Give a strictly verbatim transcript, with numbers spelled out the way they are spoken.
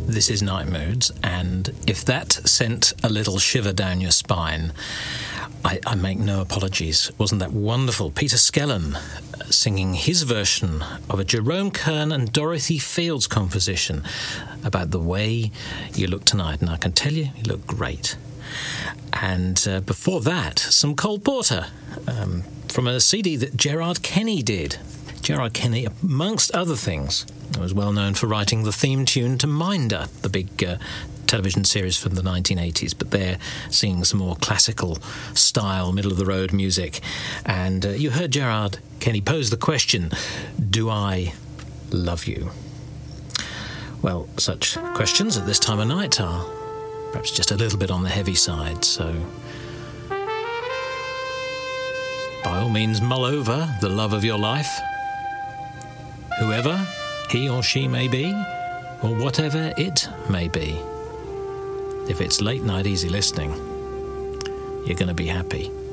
This is Night Moods, and if that sent a little shiver down your spine, I, I make no apologies. Wasn't that wonderful? Peter Skellern singing his version of a Jerome Kern and Dorothy Fields composition about the way you look tonight, and I can tell you, you look great. And uh, before that, some Cole Porter um, from a C D that Gerard Kenny did. Gerard Kenny, amongst other things, was well known for writing the theme tune to Minder, the big uh, television series from the nineteen eighties, but they're singing some more classical style, middle-of-the-road music. And uh, you heard Gerard Kenny pose the question, do I love you? Well, such questions at this time of night are perhaps just a little bit on the heavy side, so by all means mull over the love of your life, whoever he or she may be, or whatever it may be. If it's late night easy listening, you're going to be happy.